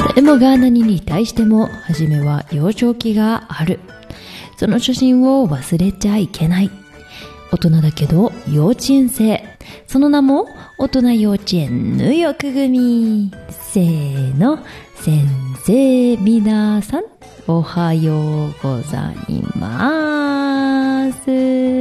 でもが何に対しても初めは幼少期がある。その初心を忘れちゃいけない。大人だけど幼稚園生。その名も大人幼稚園入浴組。せーの。先生皆さんおはようございます。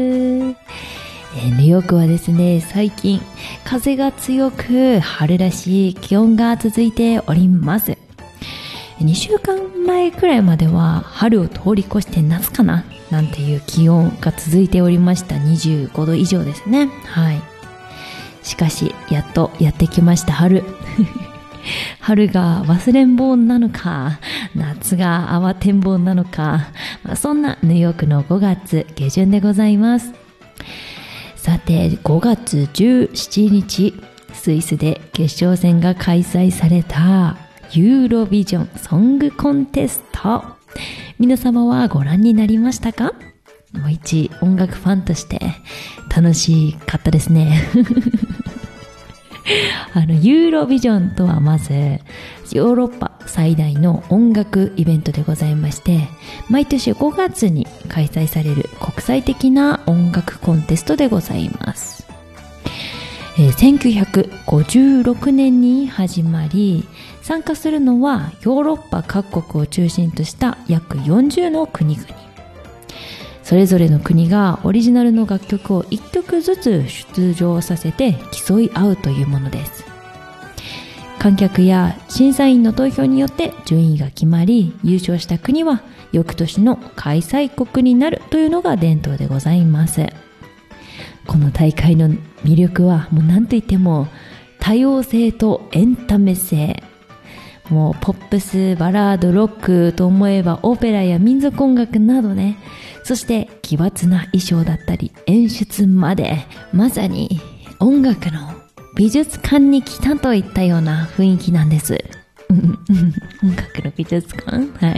ニューヨークはですね、最近風が強く春らしい気温が続いております。2週間前くらいまでは春を通り越して夏かななんていう気温が続いておりました。25度以上ですね。はい。しかしやっとやってきました春。春が忘れん坊なのか、夏が慌てん坊なのか、そんなニューヨークの5月下旬でございます。さて、5月17日、スイスで決勝戦が開催されたユーロビジョンソングコンテスト。皆様はご覧になりましたか？一音楽ファンとして楽しかったですね。ユーロビジョンとはまずヨーロッパ最大の音楽イベントでございまして、毎年5月に開催される国際的な音楽コンテストでございます。1956年に始まり、参加するのはヨーロッパ各国を中心とした約40の国々。それぞれの国がオリジナルの楽曲を1曲ずつ出場させて競い合うというものです。観客や審査員の投票によって順位が決まり、優勝した国は翌年の開催国になるというのが伝統でございます。この大会の魅力はもう何といっても多様性とエンタメ性。もうポップス、バラード、ロックと思えばオペラや民族音楽などね、そして奇抜な衣装だったり演出まで、まさに音楽の美術館に来たといったような雰囲気なんです。音楽の美術館、はい。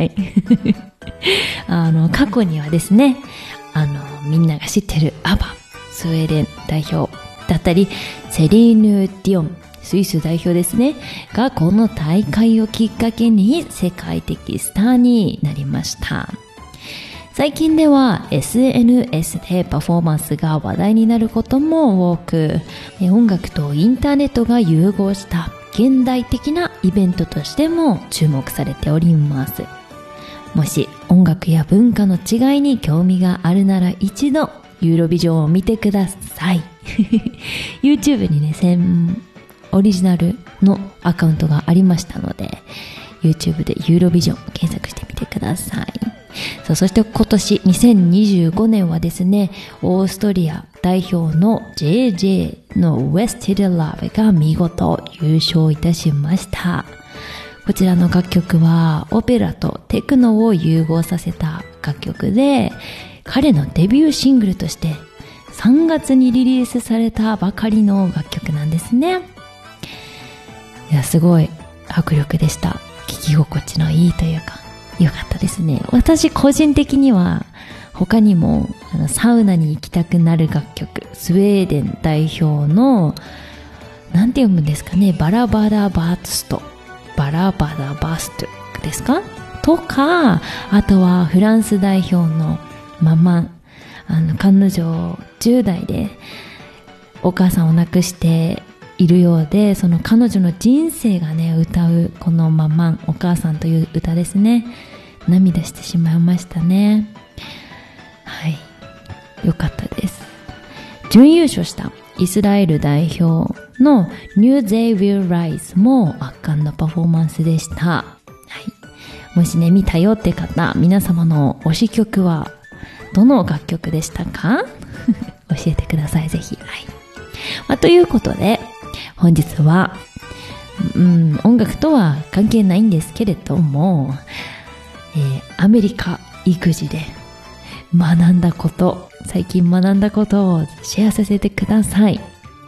過去にはですね、みんなが知ってるアバ、スウェーデン代表だったり、セリーヌ・ディオン、スイス代表ですね、がこの大会をきっかけに世界的スターになりました。最近では SNS でパフォーマンスが話題になることも多く、音楽とインターネットが融合した現代的なイベントとしても注目されております。もし音楽や文化の違いに興味があるなら一度ユーロビジョンを見てください。YouTube にね、オリジナルのアカウントがありましたので、YouTube でユーロビジョン検索してみてください。そして今年2025年はですね、オーストリア代表の JJ の Wasted Love が見事優勝いたしました。こちらの楽曲はオペラとテクノを融合させた楽曲で、彼のデビューシングルとして3月にリリースされたばかりの楽曲なんですね。いや、すごい迫力でした。聴き心地のいいというか、よかったですね。私個人的には他にもサウナに行きたくなる楽曲、スウェーデン代表のなんて読むんですかね、バラバラバーストですかとか、あとはフランス代表のママン、彼女10代でお母さんを亡くしているようで、その彼女の人生がね歌うこのママン、お母さんという歌ですね。涙してしまいましたね。はい、よかったです。準優勝したイスラエル代表の New They Will Rise も圧巻のパフォーマンスでした。はい、もしね見たよって方、皆様の推し曲はどの楽曲でしたか？教えてください、ぜひ。はい、ということで本日は、音楽とは関係ないんですけれども、アメリカ育児で最近学んだことをシェアさせてください。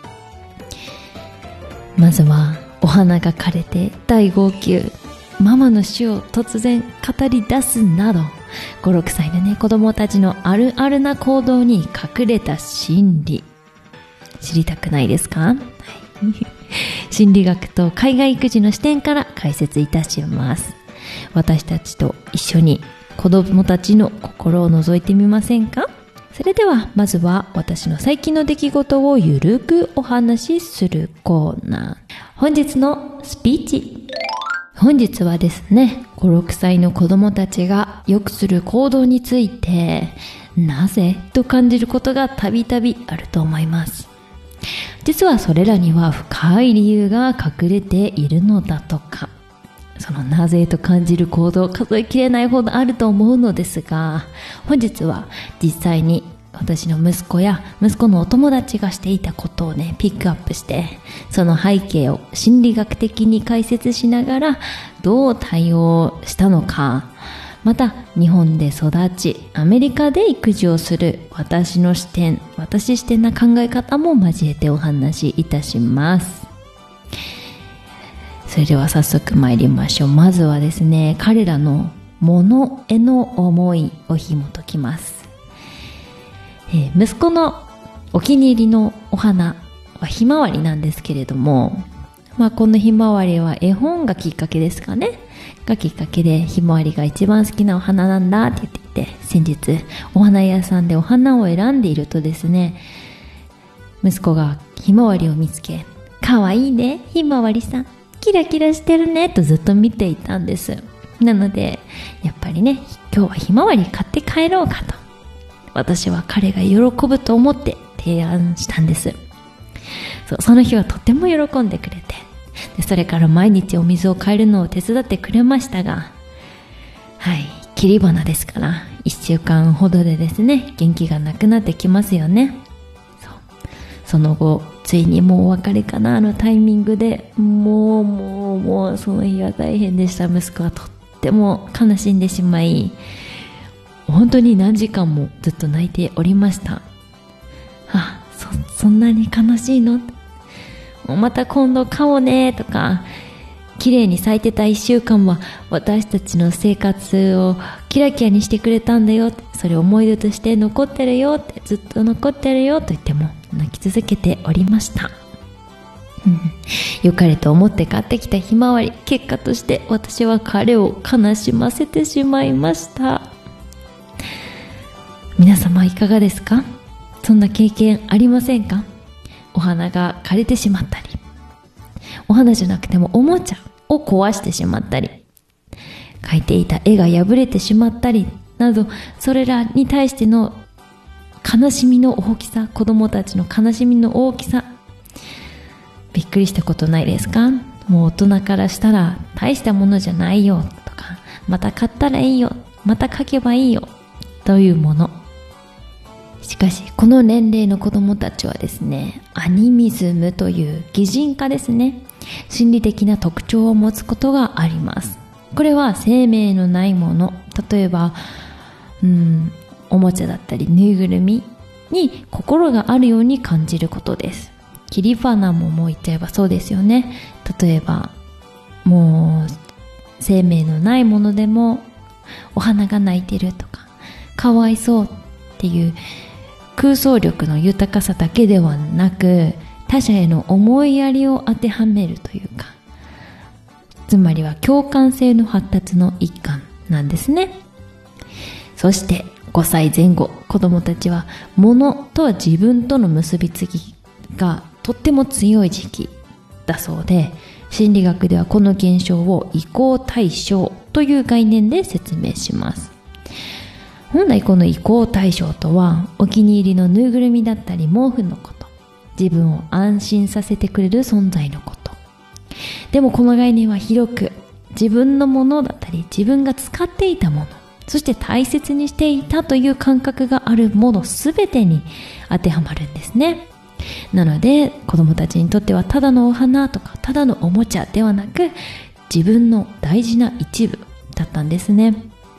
まずはお花が枯れて大号泣、ママの死を突然語り出すなど、5、6歳のね子供たちのあるあるな行動に隠れた心理、知りたくないですか？ 心理学と海外育児の視点から解説いたします。私たちと一緒に子供たちの心を覗いてみませんか？それではまずは私の最近の出来事をゆるくお話しするコーナー。本日のスピーチ。本日はですね、5、6歳の子供たちがよくする行動について、なぜと感じることがたびたびあると思います。実はそれらには深い理由が隠れているのだとか。そのなぜと感じる行動、数えきれないほどあると思うのですが、本日は実際に私の息子や息子のお友達がしていたことをね、ピックアップして、その背景を心理学的に解説しながらどう対応したのか、また日本で育ちアメリカで育児をする私視点な考え方も交えてお話しいたします。それでは早速参りましょう。まずはですね、彼らの物への思いを紐解きます。息子のお気に入りのお花はひまわりなんですけれども、このひまわりは絵本がきっかけですかね。がきっかけでひまわりが一番好きなお花なんだって言っていて、先日お花屋さんでお花を選んでいるとですね、息子がひまわりを見つけ、かわいいねひまわりさん、キラキラしてるねとずっと見ていたんです。なのでやっぱりね、今日はひまわり買って帰ろうかと、私は彼が喜ぶと思って提案したんです。その日はとても喜んでくれて、でそれから毎日お水を変えるのを手伝ってくれましたが、切り花ですから1週間ほどでですね、元気がなくなってきますよね。その後ついにもうお別れかなのタイミングで、もうその日は大変でした。息子はとっても悲しんでしまい、本当に何時間もずっと泣いておりました。そんなに悲しいの？また今度買おうねとか、綺麗に咲いてた1週間は私たちの生活をキラキラにしてくれたんだよ、それ思い出として残ってるよって、ずっと残ってるよと言っても泣き続けておりました。良かれと思って買ってきたひまわり、結果として私は彼を悲しませてしまいました。皆様いかがですか？そんな経験ありませんか？お花が枯れてしまったり、お花じゃなくてもおもちゃを壊してしまったり、描いていた絵が破れてしまったりなど、それらに対しての悲しみの大きさ、子供たちの悲しみの大きさ、びっくりしたことないですか？もう大人からしたら大したものじゃないよとか、また買ったらいいよ、また描けばいいよというもの。しかしこの年齢の子供たちはですね、アニミズムという擬人化ですね、心理的な特徴を持つことがあります。これは生命のないもの、例えばおもちゃだったりぬいぐるみに心があるように感じることです。切り花も言っちゃえばそうですよね。例えばもう生命のないものでもお花が泣いてるとか、かわいそうっていう空想力の豊かさだけではなく、他者への思いやりを当てはめるというか、つまりは共感性の発達の一環なんですね。そして5歳前後、子供たちは物とは自分との結びつきがとっても強い時期だそうで、心理学ではこの現象を移行対象という概念で説明します。本来この移行対象とは、お気に入りのぬいぐるみだったり毛布のこと、自分を安心させてくれる存在のこと。でもこの概念は広く、自分のものだったり自分が使っていたもの、そして大切にしていたという感覚があるものすべてに当てはまるんですね。なので子供たちにとってはただのお花とかただのおもちゃではなく、自分の大事な一部だったんですね。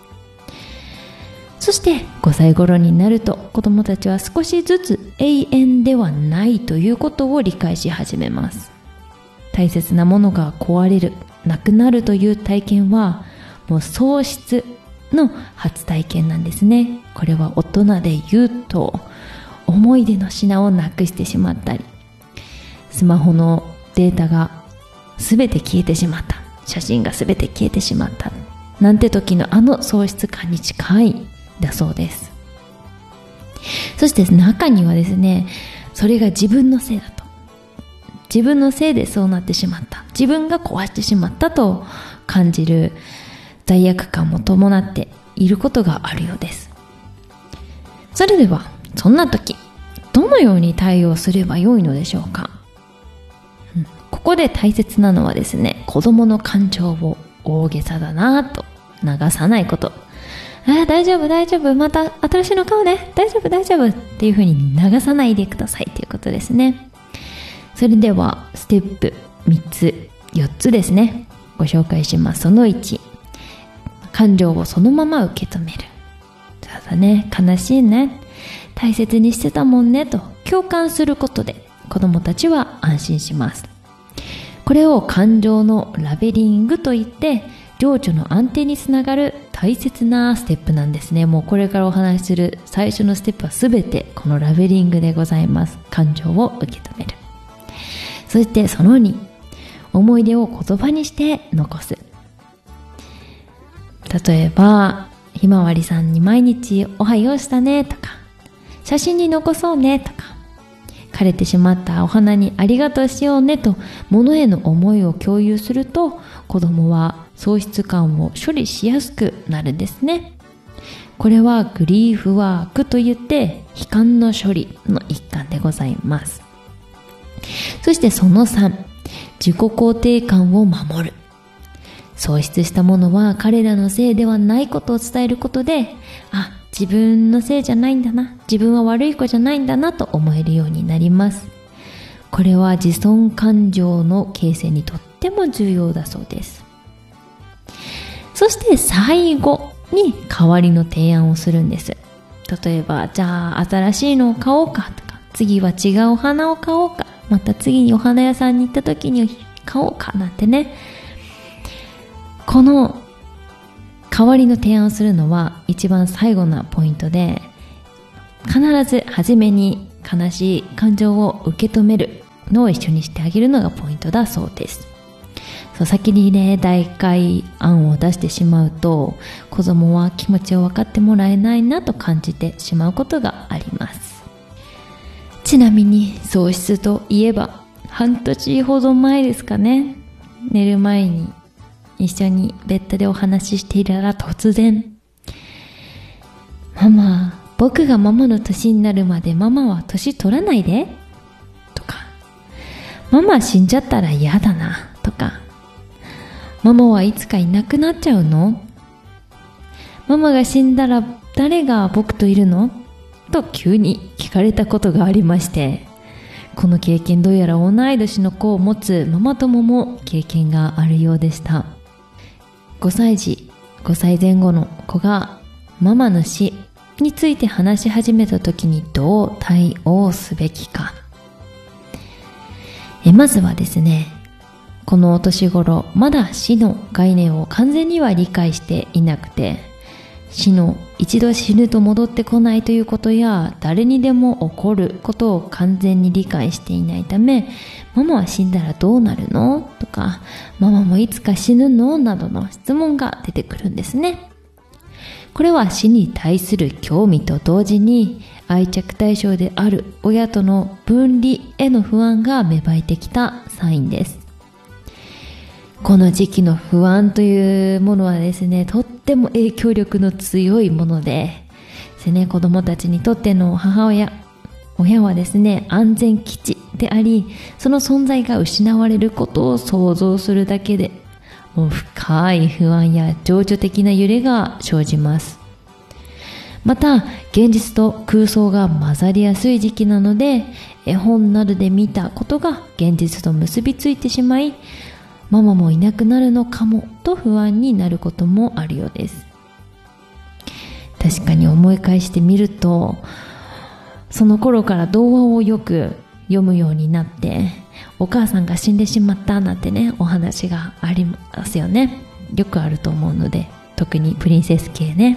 そして5歳頃になると、子供たちは少しずつ永遠ではないということを理解し始めます。大切なものが壊れる、なくなるという体験はもう喪失の初体験なんですね。これは大人で言うと、思い出の品をなくしてしまったり、スマホのデータがすべて消えてしまった。写真がすべて消えてしまった。なんて時の喪失感に近いだそうです。そして中にはですね、それが自分のせいだと。自分のせいでそうなってしまった。自分が壊してしまったと感じる罪悪感も伴っていることがあるようです。それでは、そんな時、どのように対応すればよいのでしょうか。ここで大切なのはですね、子供の感情を大げさだなと流さないこと。大丈夫大丈夫、また新しいの買うね、大丈夫大丈夫っていう風に流さないでくださいということですね。それではステップ4つですね、ご紹介します。その1、感情をそのまま受け止める。そうだね、悲しいね、大切にしてたもんねと共感することで子供たちは安心します。これを感情のラベリングといって、情緒の安定につながる大切なステップなんですね。もうこれからお話しする最初のステップはすべてこのラベリングでございます。感情を受け止める。そしてその2、思い出を言葉にして残す。例えば、ひまわりさんに毎日おはようしたねとか、写真に残そうねとか、枯れてしまったお花にありがとうしようねと物への思いを共有すると、子供は喪失感を処理しやすくなるんですね。これはグリーフワークといって悲観の処理の一環でございます。そしてその3、自己肯定感を守る。喪失したものは彼らのせいではないことを伝えることで、自分のせいじゃないんだな、自分は悪い子じゃないんだなと思えるようになります。これは自尊感情の形成にとっても重要だそうです。そして最後に代わりの提案をするんです。例えば、じゃあ新しいのを買おうかとか、次は違うお花を買おうか、また次にお花屋さんに行った時に買おうかなんてね。この代わりの提案をするのは一番最後のポイントで、必ず初めに悲しい感情を受け止めるのを一緒にしてあげるのがポイントだそうです。先にね、代替案を出してしまうと、子供は気持ちを分かってもらえないなと感じてしまうことがあります。ちなみに喪失といえば、半年ほど前ですかね、寝る前に一緒にベッドでお話ししていたら突然、ママ、僕がママの年になるまでママは年取らないでとか、ママ死んじゃったら嫌だなとか、ママはいつかいなくなっちゃうの？ママが死んだら誰が僕といるの？と急に聞かれたことがありまして、この経験どうやら同い年の子を持つママ友も経験があるようでした。5歳前後の子がママの死について話し始めた時にどう対応すべきか。まずはですね、このお年頃、まだ死の概念を完全には理解していなくて、一度死ぬと戻ってこないということや、誰にでも起こることを完全に理解していないため、ママは死んだらどうなるの？とか、ママもいつか死ぬの？などの質問が出てくるんですね。これは死に対する興味と同時に、愛着対象である親との分離への不安が芽生えてきたサインです。この時期の不安というものはですね、とっても影響力の強いものですね、子供たちにとっての親はですね、安全基地であり、その存在が失われることを想像するだけで、もう深い不安や情緒的な揺れが生じます。また、現実と空想が混ざりやすい時期なので、絵本などで見たことが現実と結びついてしまい、ママもいなくなるのかもと不安になることもあるようです。確かに思い返してみると、その頃から童話をよく読むようになって、お母さんが死んでしまったなんてね、お話がありますよね。よくあると思うので、特にプリンセス系ね。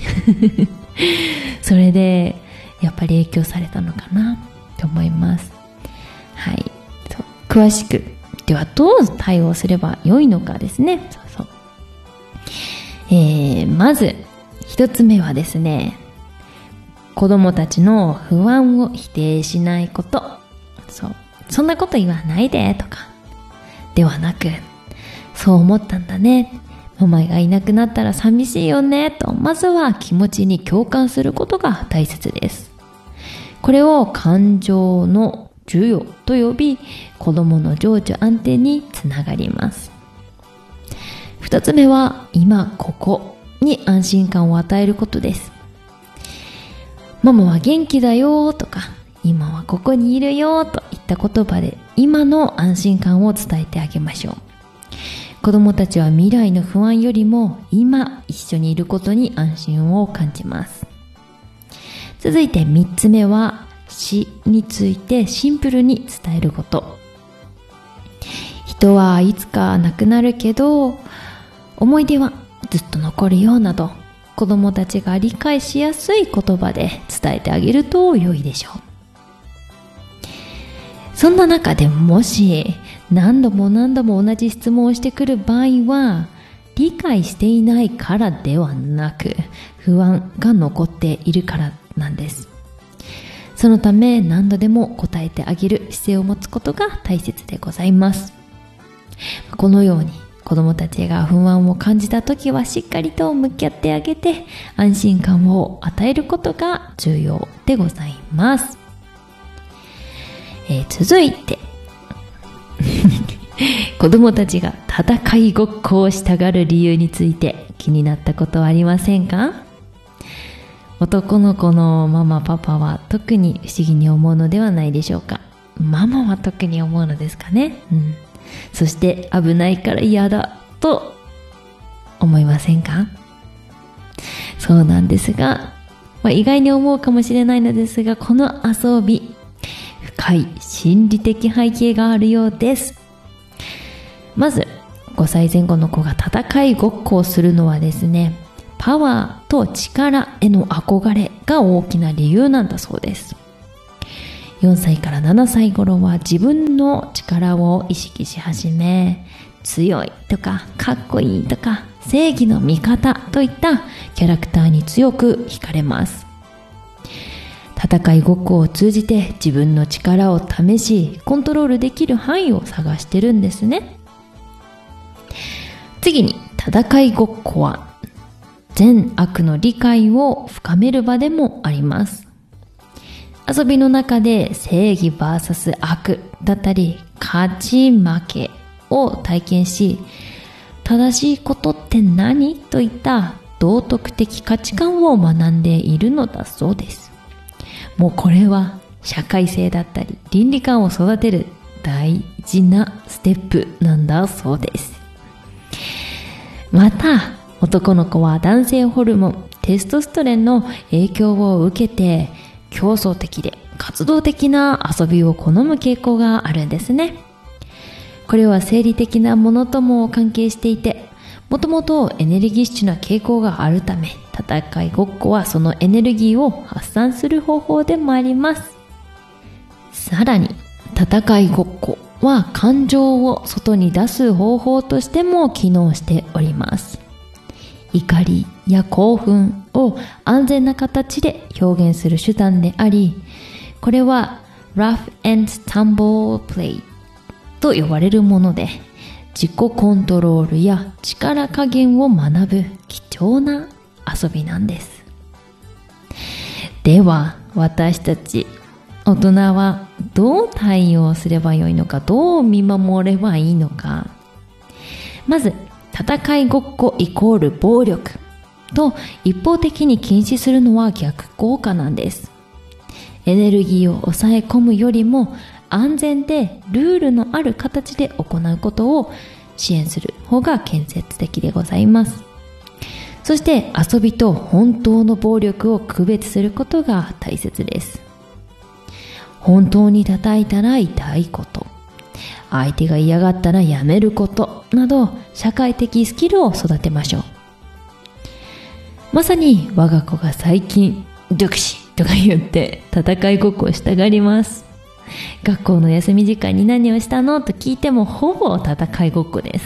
それでやっぱり影響されたのかなと思います。はい。詳しくではどう対応すればよいのかですね。まず一つ目はですね、子供たちの不安を否定しないこと。そんなこと言わないでとかではなく、そう思ったんだね、ママがいなくなったら寂しいよねと、まずは気持ちに共感することが大切です。これを感情の授与と呼び、子供の情緒安定につながります。二つ目は、今ここに安心感を与えることです。ママは元気だよとか、今はここにいるよといった言葉で今の安心感を伝えてあげましょう。子供たちは未来の不安よりも今一緒にいることに安心を感じます。続いて3つ目は、死についてシンプルに伝えること。人はいつか亡くなるけど思い出はずっと残るよなど、子供たちが理解しやすい言葉で伝えてあげると良いでしょう。そんな中でもし何度も同じ質問をしてくる場合は、理解していないからではなく、不安が残っているからなんです。そのため何度でも答えてあげる姿勢を持つことが大切でございます。このように子供たちが不安を感じたときはしっかりと向き合ってあげて、安心感を与えることが重要でございます。続いて子供たちが戦いごっこをしたがる理由について気になったことはありませんか？男の子のママパパは特に不思議に思うのではないでしょうか。ママは特に思うのですかね。そして危ないから嫌だと思いませんか？そうなんですが、意外に思うかもしれないのですが、この遊び、深い心理的背景があるようです。まず5歳前後の子が戦いごっこをするのはですね、パワーと力への憧れが大きな理由なんだそうです。4歳から7歳頃は自分の力を意識し始め、強いとかかっこいいとか正義の味方といったキャラクターに強く惹かれます。戦いごっこを通じて自分の力を試し、コントロールできる範囲を探してるんですね。次に、戦いごっこは善悪の理解を深める場でもあります。遊びの中で正義 vs 悪だったり、勝ち負けを体験し、正しいことって何といった道徳的価値観を学んでいるのだそうです。もうこれは社会性だったり倫理観を育てる大事なステップなんだそうです。また男の子は男性ホルモンテストステロンの影響を受けて競争的で活動的な遊びを好む傾向があるんですね。これは生理的なものとも関係していて、もともとエネルギッシュな傾向があるため、戦いごっこはそのエネルギーを発散する方法でもあります。さらに戦いごっこは感情を外に出す方法としても機能しております。怒りや興奮を安全な形で表現する手段であり、これは Rough and Tumble Play と呼ばれるもので、自己コントロールや力加減を学ぶ貴重な遊びなんです。では私たち大人はどう対応すればよいのか、どう見守ればいいのか。まず戦いごっこイコール暴力と一方的に禁止するのは逆効果なんです。エネルギーを抑え込むよりも安全でルールのある形で行うことを支援する方が建設的でございます。そして遊びと本当の暴力を区別することが大切です。本当に叩いたら痛いこと、相手が嫌がったらやめることなど社会的スキルを育てましょう。まさに我が子が最近ドクシとか言って戦いごっこをしたがります。 学校の休み時間に何をしたのと聞いてもほぼ戦いごっこです。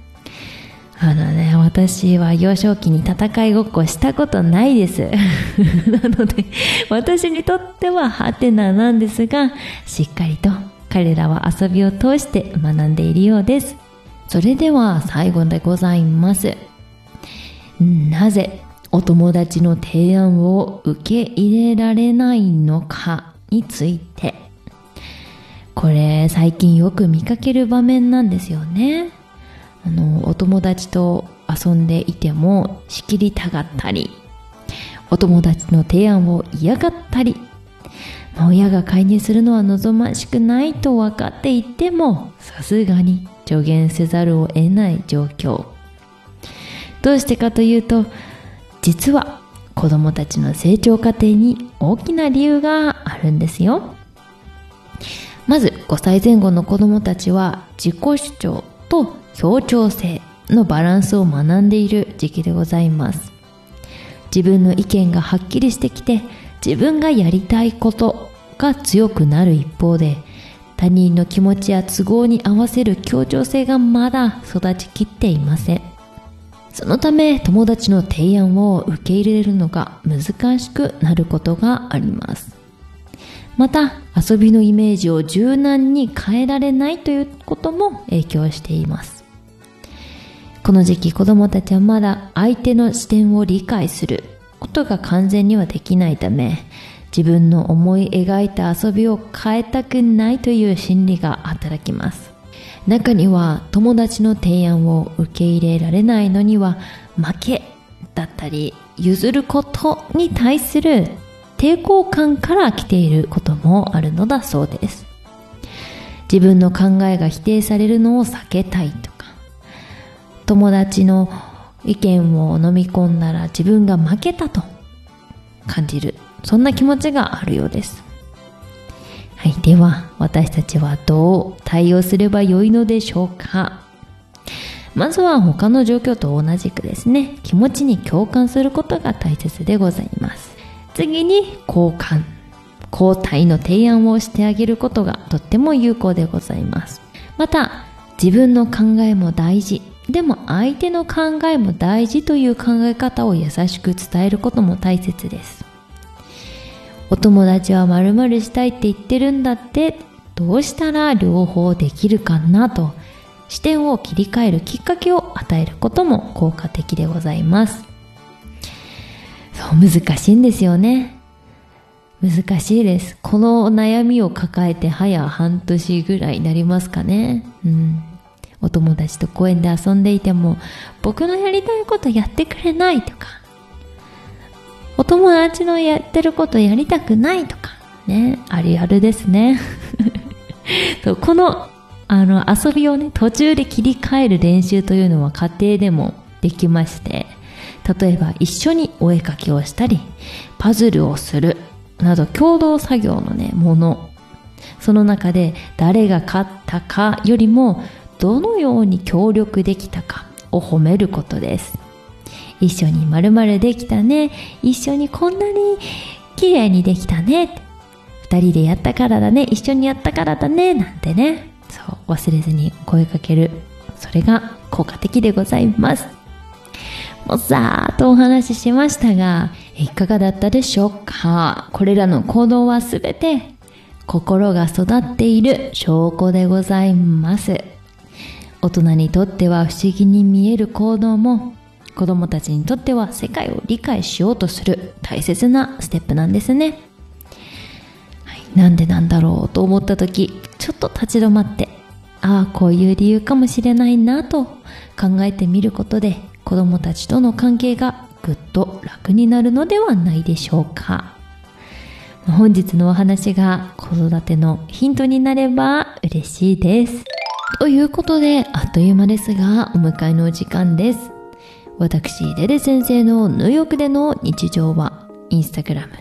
私は幼少期に戦いごっこしたことないです。なので、私にとってはハテナなんですが、しっかりと彼らは遊びを通して学んでいるようです。それでは最後でございます。なぜお友達の提案を受け入れられないのかについて。これ最近よく見かける場面なんですよね。お友達と遊んでいても仕切りたがったり、お友達の提案を嫌がったり、親が介入するのは望ましくないと分かっていても、さすがに助言せざるを得ない状況。どうしてかというと、実は子供たちの成長過程に大きな理由があるんですよ。まず5歳前後の子供たちは自己主張と協調性のバランスを学んでいる時期でございます。自分の意見がはっきりしてきて、自分がやりたいことが強くなる一方で、他人の気持ちや都合に合わせる協調性がまだ育ちきっていません。そのため友達の提案を受け入れるのが難しくなることがあります。また遊びのイメージを柔軟に変えられないということも影響しています。この時期子供たちはまだ相手の視点を理解することが完全にはできないため、自分の思い描いた遊びを変えたくないという心理が働きます。中には友達の提案を受け入れられないのには負けだったり譲ることに対する抵抗感から来ていることもあるのだそうです。自分の考えが否定されるのを避けたいとか、友達の意見を飲み込んだら自分が負けたと感じる、そんな気持ちがあるようです。はい、では私たちはどう対応すればよいのでしょうか。まずは他の状況と同じくですね、気持ちに共感することが大切でございます。次に交代の提案をしてあげることがとっても有効でございます。また自分の考えも大事、でも相手の考えも大事という考え方を優しく伝えることも大切です。お友達は〇〇したいって言ってるんだって、どうしたら両方できるかなと視点を切り替えるきっかけを与えることも効果的でございます。そう、難しいんですよね。難しいです。この悩みを抱えて早半年ぐらいになりますかね。お友達と公園で遊んでいても僕のやりたいことやってくれないとか、お友達のやってることやりたくないとかね、あるあるですね。この遊びをね、途中で切り替える練習というのは家庭でもできまして、例えば一緒にお絵かきをしたりパズルをするなど共同作業のねもの、その中で誰が勝ったかよりもどのように協力できたかを褒めることです。一緒に〇〇できたね、一緒にこんなに綺麗にできたね、二人でやったからだね、一緒にやったからだね、なんてね、そう忘れずに声かける、それが効果的でございます。もうざーっとお話ししましたが、いかがだったでしょうか。これらの行動はすべて心が育っている証拠でございます。大人にとっては不思議に見える行動も、子供たちにとっては世界を理解しようとする大切なステップなんですね。はい、なんでなんだろうと思った時、ちょっと立ち止まって、こういう理由かもしれないなと考えてみることで、子供たちとの関係がぐっと楽になるのではないでしょうか。本日のお話が子育てのヒントになれば嬉しいです。ということで、あっという間ですがお迎えのお時間です。私デレ先生のニューヨークでの日常はインスタグラム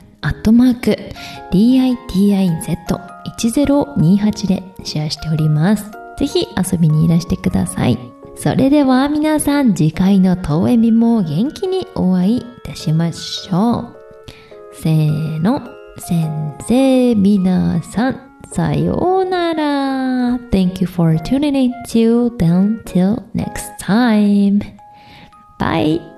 @DITIZ1028 でシェアしております。ぜひ遊びにいらしてください。それでは皆さん、次回の当園日も元気にお会いいたしましょう。せーの、先生皆さん、 さようなら。Thank you for tuning in. Till next time. Bye.